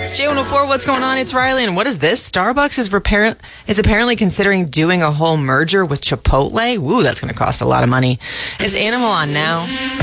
J104, what's going on? It's Riley, and what is this? Starbucks is apparently considering doing a whole merger with Chipotle. Ooh, that's going to cost a lot of money. Is Animal on now?